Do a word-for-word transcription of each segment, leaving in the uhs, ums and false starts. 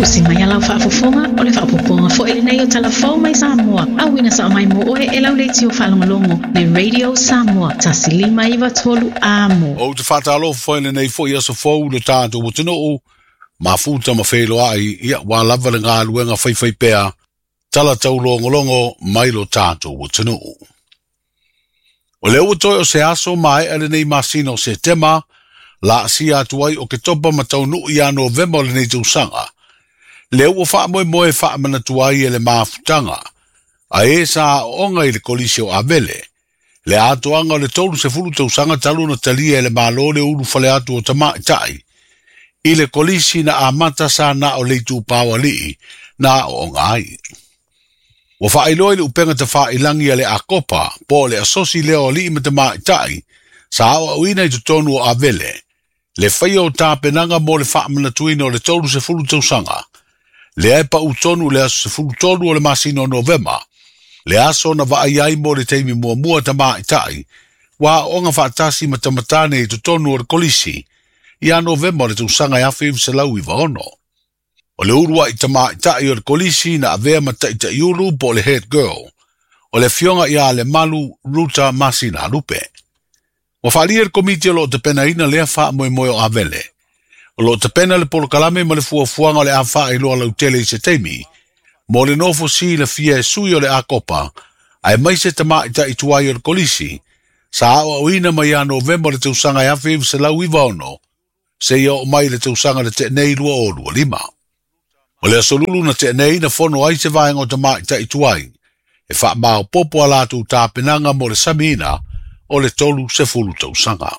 Usi mai alau whaafofonga o le whaapoponga fo ele nei o talafou mai Samoa. Awina sa o mai mo oe e lau leiti o whalongolongo le Radio Samoa. Tasi lima iwa tolu amo. O te whatalo fo ele nei fo ia sa fou le tātou o tino o ma futa ma whelo ai ia wa lava le ngā luenga whaiwhai pēa tala tau longolongo mai lo tātou o tino o. O leo o toi o se aso mai ele nei masino se tema la si atuai o ke topa matau nu ia November le nei tausanga. Leo o wha moe moe wha mana tuai e le mafutanga. A e sa onga i le kolisi o avele. Le atoanga o le tolu se fulu tausanga talu na talia e le malore uru fale atu o tama itai. I le kolisi na amata sa na o le tu pawa li na o onga ai. O wha iloi le upenga ta wha ilangi a le akopa po le asosi leo li ima tama itai sa awa uina i tutonu o avele. Le whaia o tā penanga mo le wha mana tuina o le tolu se fulu tausanga. Le ai pa utonu le aso se fulutonu o le masino o November. Le aso na wa ai ai mo le teimi mua mua tama itai. Wa onga wha atasi ma tamatane i tutonu o le kolisi. Ia November le tausanga ia whiu se lau i waono. O le urua i tama itai o le kolisi na avea mata ita iulu po le head girl. O le fionga ia le malu ruta masina lupe. O whalia le komiti o lo te pena ina lea wha moe moe o avele. O lo te pena le polo kalame ma le fuafuanga o le awha i loa lau tele i se teimi. Mo le nofo si le fia e sui o le akopa, ai mai se tama ita i tuai o le kolisi, sa awa o ina mai a November le tausanga i awhiu se lau i vaono, se ia o mai le tausanga le te nei lua o lua lima. O le asolulu na te nei na fono ai se vaenga o tama ita i tuai, e wha mao popo alatu ta penanga mo le samina o le tolu se fulu tausanga.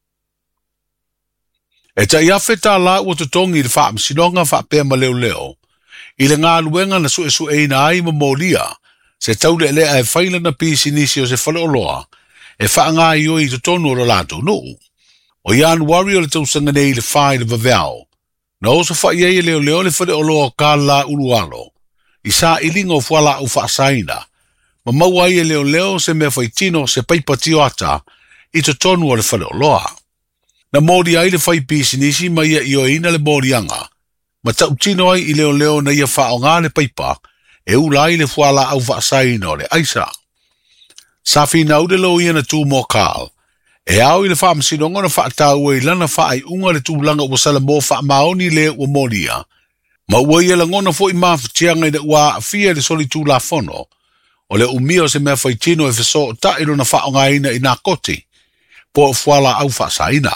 E ta ia feta la ua totongi i le wha amsinonga wha pēr ma leo leo. I le ngā luenga na su e su e na ai ma molia, se taule e lea e whaila na pisi nisi o se whale o loa, e wha ngā i oi to tonu o la lato nuu. O ian wari o le tausanga nei le whai le vaveao. Na osa wha iei leo leo le whale o loa ka la ulualo. I sa ilinga o whala u wha asaina. Ma maua i leo leo se mea whaitino se paipatio ata i to tonu o le whale o loa. Na mori ai le whai pisi nisi ma ia i o ina le morianga. Ma tau tino ai i leo leo na ia wha o ngā le paipa e ulai le whala au wha asaina o le aisa. Sa whina ude lo ia na tū mō kāl. E au i le wha amsinonga na wha atau e lana wha ai unga le tūlanga ua sala mō wha maoni le ua moria. Ma ua ia la ngona fo i mawhatianga i na ua a fia le soli tū la fono. O le umio se mea whaitino e whaso o tairo na wha o ngā ina i nā koti. Po whala au wha asaina.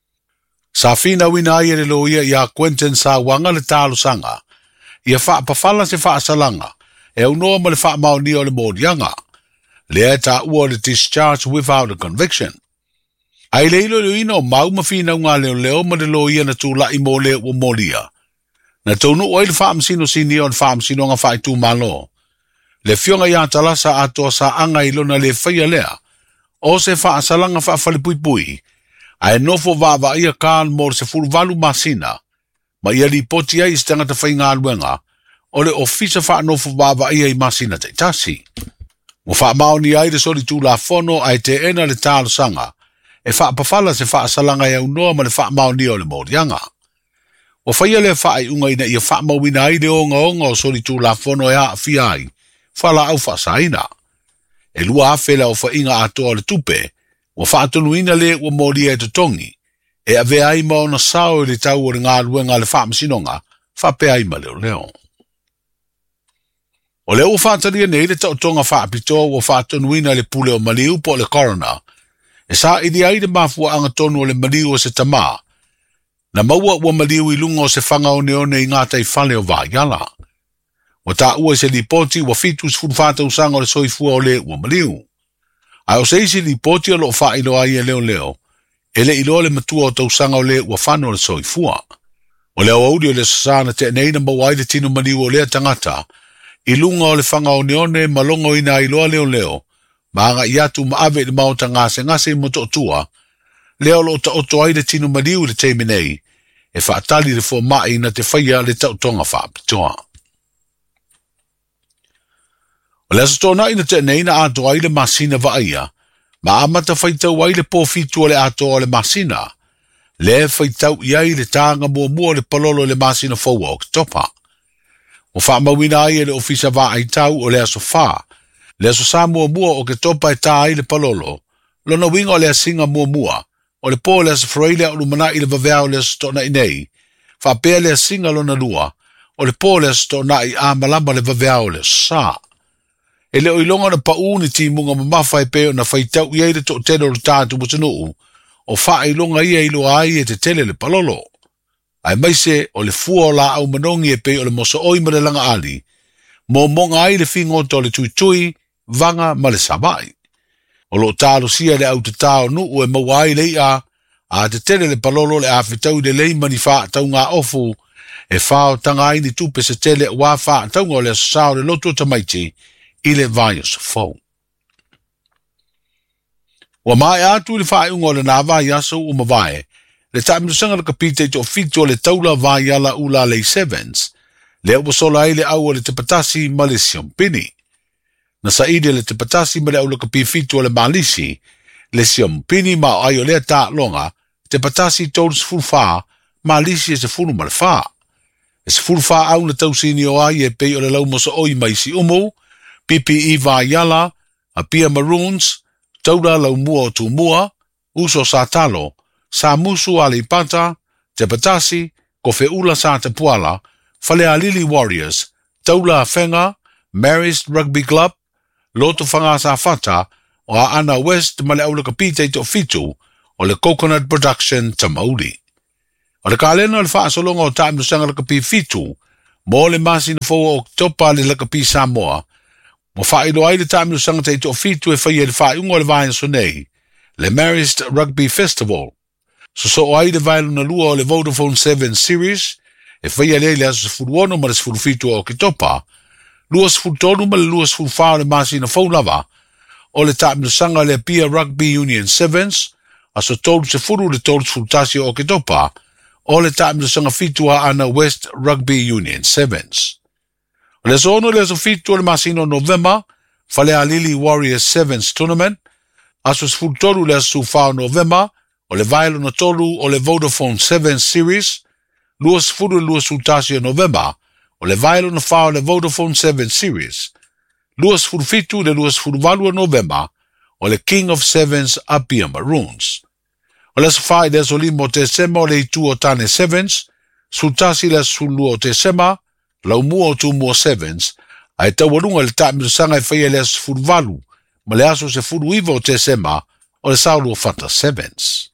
Sa fina wina ai le loia ia Quentin sa wanga le talo sanga. Ia wha pawhala se wha asalanga. E unoa ma le wha maoni o le mōrianga. Le e ta ua le discharge without a conviction. Ai le ilo le ino mau ma fina unga leo leo ma le loia na tū lai mō le ua mōria. Na tōnu oi le wha amsino sini o le wha amsino nga wha i tū malo. Le fionga ia talasa atoa sa anga ilo na le whaia lea. O se wha asalanga wha whalipui pui. Ai nofo vava ia kaan mor se fulu valu masina. Ma ia li poti ai stanga ta whai ngā luenga. O le ofisa wha nofo vava ia i masina te tasi. Mo wha maoni ai le soli tū la fono ai te ena le tālo sanga. E wha pawhala se wha asalanga ia unoa ma le wha maoni o le morianga. O whaia le wha ai unga ina ia wha mawina ai le onga onga o soli tū la fono e a fi ai. Whala au wha saina. E lua awhela o wha inga atoa le tupe. O whaatonuina le ua moria e tutongi, e ave ai maona sao le tau o ngā luenga le whaamasinonga, whape ai ma leo leo. O leo ua whaataria nei le tautonga whaapitoa ua whaatonuina le pule o maliu po le coroner, e sa idi ai le mafua anga tonu o le maliu o se tamā, na maua ua maliu i lunga o se whanga o neone i ngā tai whale o vāiala. O tā ua se li poti ua fitus funfata usanga o le soifua o le ua maliu. Ai o se isi li poti o lo wha ilo ai e leo leo, e le ilo le matua o tausanga o le ua whano le soifua. O leo audi o le sasana te neina mawai le tino maniu o lea tangata, i lunga o le whanga o neone malongo ina iloa leo leo, maanga i atu maave le maota ngase ngase i moto otua, leo lo ta oto ai le tino maniu le teime nei, e whaatali le fo mai na te whaia le tautonga whaapitoa. O le asatona ina te neina ato ai le masina vaia, ma amata whaitau ai le pōwhitu o le ato o le masina, le whaitau i ai le tānga mua mua le palolo le masina whaua o ki topa. O wha mawina ai e le ofisa wa ai tau o le aso wha. Le aso sa mua mua o ke topa e tā ai le palolo. Lona winga o le asinga mua mua. O le po le aso freile o lumana i le vavea o le aso tona i nei. Wha pēr le asinga lona lua. O le po le aso tona i a malama le vavea o le sa. E le oilonga na pauni ti munga mamafa e peo na whaitau i eire to tele o le tātu mutanuu. O wha ilonga ia ilo ai e te tele le palolo. Ai maise o le fua o la au manongi e peo le moso oi ma le langa ali. Mo monga ai le fingoto le tui tui, vanga ma le sabai. O lo tālo sia le au te tāo nuu e maua ai le ia, a te tele le palolo le awhitau le lei mani wha tau ngā ofu, e whao tanga ai ni tupe se tele wā wha tau ngā le asasao le loto tamaiti, i le vai o sa fau. Wa mai atu le whae ungo le nā vai aso u mawae, le taimiru sanga le kapite to fito le taula vai ala ula le sevens, le upo sola ai le au le te patasi ma le siompini. Na sa ide le te patasi ma le au le kapi fito le malisi, le siompini ma ai o lea tā longa, te patasi tolu se fulfa, malisi e se fulu ma le fa. E se fulfa au le tausini o ai e pei o le lau mosa oi maisi umu, P P E Vaiala, a Pia Maroons, Taura lau mua o tu mua, uso sa talo, sa musu ali pata, te patasi, kofe ula sa te puala, fale a Lily Warriors, Taula a Whenga, Marist Rugby Club, loto whanga sa fata, o a Ana West ma le aula kapite to fitu, o le Coconut Production Tamauli. O le kālena le wha solonga o taim no sanga le kapi fitu, mo le masi na fōa o topa le kapi Samoa, mo whaero ai le taimi no sanga te to fitu e whaia le whaungo le vai so nei, le Marist Rugby Festival. So so ai le vai na lua o le Vodafone seven Series, e whaia le le aso se furuono ma le se furu fitu o ki topa, lua se furu tonu ma le lua se furu whao le masi na fōu lava, o le taimi no sanga le Pia Rugby Union Sevens, aso tolu se furu le tolu se furu tasi o ki topa, o le taimi no sanga fitu a Ana West Rugby Union Sevens. O le sono le aso fitu le masino November, fale a Lily Warriors Sevens Tournament, aso se furu tolu le aso fao November, o le vailo na tolu o le Vodafone seven Series, lua se furu lua su tasi o November, o le vailo na fao le Vodafone seven Series, lua se furu fitu le lua se furu valu o November, o le King of Sevens a Pia Maroons. O le aso fai le aso limo te sema o le itu o tane Sevens, su tasi le aso lua o te sema, lau mua o tu mua Sevens, a e tau warunga le taimi o sanga e whaia le aso furu valu, ma le aso se furu iwa o te sema, o le saulu o fata Sevens.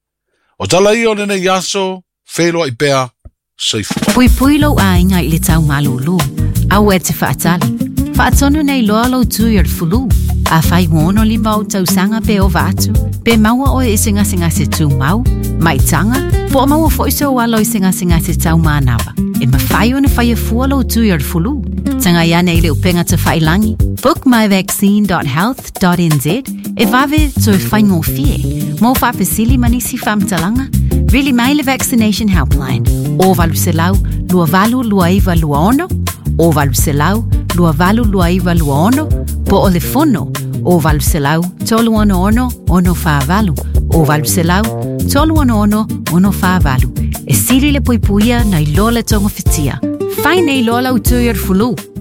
O tala i o le nei aso, whelo i pea, seifu. Pui pui lau a inga i le tau malulu, au e te whaatali. Whaatonu nei loa lau tui ar fulu, a whai wono lima o tau sanga pe o vatu, pe maua o e singa singa se tu mau, mai tanga, po o maua fo iso walo i singa singa se tau manawa. E ma whai o na whai a fua lau tui ar fulu. Tanga ia nei le upenga te whai langi, book my vaccine dot health dot n z, e vave to e whai ngō fie, mo whapesili manisi whamtalanga, really mai le vaccination helpline, o valu se lau, lua valu lua iwa lua ono, o valu se lau, lua valu lua iwa lua ono, po o le fono, o valu se lau, tolu ono ono, ono wha valu, o valu se lau, tolu ono ono, ono wha valu, e siri le poipuia na i lola tonga fitia. Fai nei lola utui ar fulu.